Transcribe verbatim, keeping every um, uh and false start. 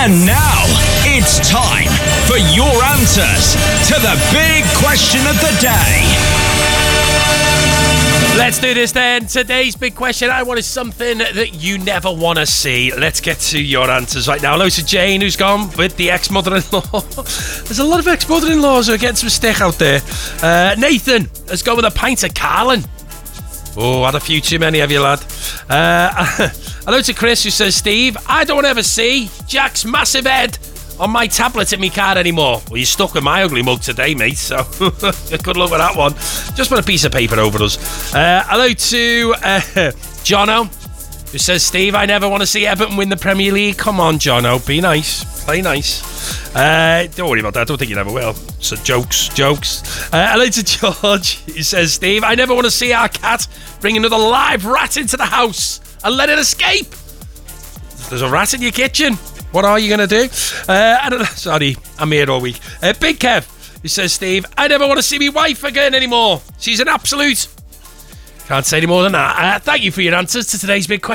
And now, it's time for your answers to the big question of the day. Let's do this then. Today's big question I want is something that you never want to see. Let's get to your answers right now. Hello to Jane, who's gone with the ex-mother-in-law. There's a lot of ex-mother-in-laws who are getting some stick out there. Uh, Nathan has gone with a pint of Carlin. Oh, had a few too many, have you, lad? Uh, hello to Chris, who says, Steve, I don't ever see Jack's massive head on my tablet in my car anymore. Well, you're stuck with my ugly mug today, mate, so good luck with that one. Just put a piece of paper over us. Uh, hello to uh, Jono, who says, Steve, I never want to see Everton win the Premier League. Come on, Jono, be nice. Play nice. Uh, don't worry about that. I don't think you never will. So jokes, jokes. Uh, hello to George, who says, Steve, I never want to see our cat bring another live rat into the house and let it escape. There's a rat in your kitchen. What are you going to do? Uh, I don't know. Sorry, I'm here all week. Uh, Big Kev, who says, Steve, I never want to see my wife again anymore. She's an absolute... Can't say any more than that. Uh, thank you for your answers to today's big question.